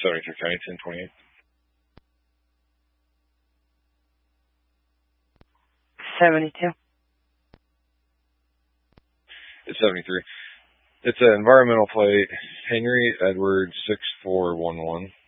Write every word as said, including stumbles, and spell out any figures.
seventy-three County, ten twenty-eight. seventy-two. It's seventy-three. It's an environmental plate, Henry Edward six four one one.